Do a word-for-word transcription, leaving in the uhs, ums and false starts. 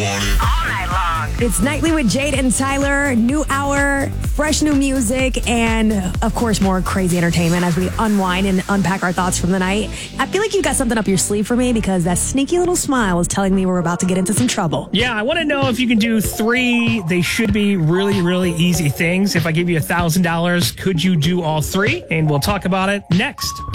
All night long. It's Nightly with Jade and Tyler. New hour, fresh new music, and of course, more crazy entertainment as we unwind and unpack our thoughts from the night. I feel like you got something up your sleeve for me because that sneaky little smile is telling me we're about to get into some trouble. Yeah, I want to know if you can do three. They should be really, really easy things. If I give you one thousand dollars, could you do all three? And we'll talk about it next.